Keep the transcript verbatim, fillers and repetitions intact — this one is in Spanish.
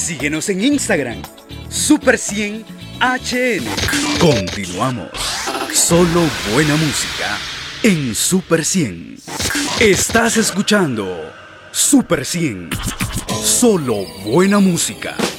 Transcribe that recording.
Síguenos en Instagram, Super cien H N. Continuamos. Solo buena música en Super cien. Estás escuchando Super cien. Solo buena música.